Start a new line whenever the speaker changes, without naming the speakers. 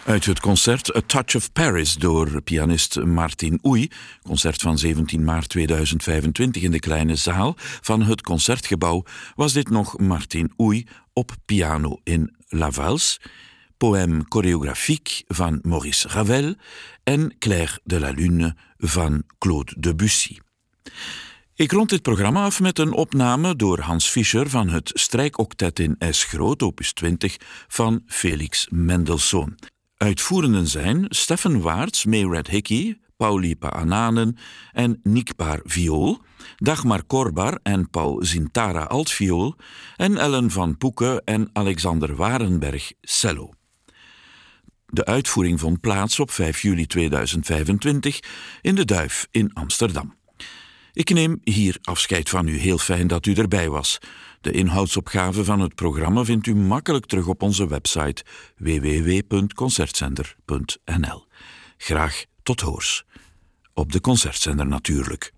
Uit het concert A Touch of Paris door pianist Martin Oei, concert van 17 maart 2025 in de kleine zaal van het Concertgebouw, was dit nog Martin Oei op piano in La Valse, Poème chorégraphique van Maurice Ravel en Clair de la Lune van Claude Debussy. Ik rond dit programma af met een opname door Hans Fischer van het strijkoctet in S groot, opus 20, van Felix Mendelssohn. Uitvoerenden zijn Stefan Waarts, Mayred Hickey, Pauli Paananen en Nikbar viool, Dagmar Korbar en Paul Zintara altviool en Ellen van Poeke en Alexander Warenberg cello. De uitvoering vond plaats op 5 juli 2025 in de Duif in Amsterdam. Ik neem hier afscheid van u. Heel fijn dat u erbij was. De inhoudsopgave van het programma vindt u makkelijk terug op onze website www.concertzender.nl. Graag tot hoors. Op de Concertzender natuurlijk.